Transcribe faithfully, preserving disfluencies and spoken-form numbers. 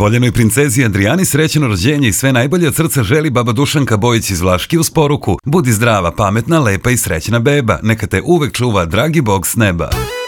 Voljenoj princezi Adrijani srećeno rođenje i sve najbolje od srca želi baba Dušanka Bojić iz Vlaški uz poruku: budi zdrava, pametna, lepa i srećna beba, neka te uvek čuva dragi Bog s neba.